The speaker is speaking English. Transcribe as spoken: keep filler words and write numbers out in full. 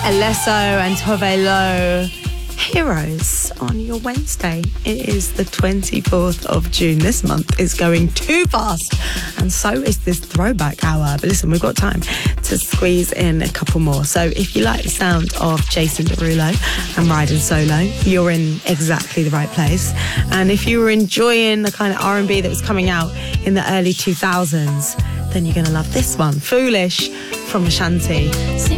Alesso and Tove Lo, Heroes on your Wednesday. It is the twenty-fourth of June. This month is going too fast, and so is this throwback hour. But listen, we've got time to squeeze in a couple more. So if you like the sound of Jason Derulo and riding solo, you're in exactly the right place. And if you were enjoying the kind of R and B that was coming out in the early two thousands, then you're going to love this one, Foolish from Ashanti.